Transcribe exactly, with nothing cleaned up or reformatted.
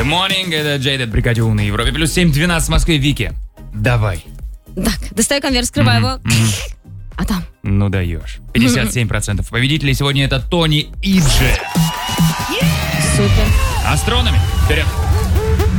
Good morning, это Джейдед Брикадиу на Европе. Плюс семь двенадцать в Москве. Вики, давай. Так, достаю конверт, скрываю его. А там? Ну даешь. пятьдесят семь процентов победителей сегодня это Тони и Дже. Супер. Астрономи, вперед.